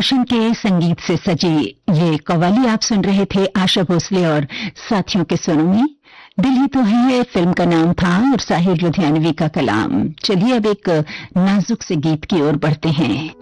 रोशन के संगीत से सजी ये कव्वाली आप सुन रहे थे आशा भोसले और साथियों के स्वरों में। दिल ही तो है फिल्म का नाम था और साहिर लुधियानवी का कलाम। चलिए अब एक नाजुक से गीत की ओर बढ़ते हैं।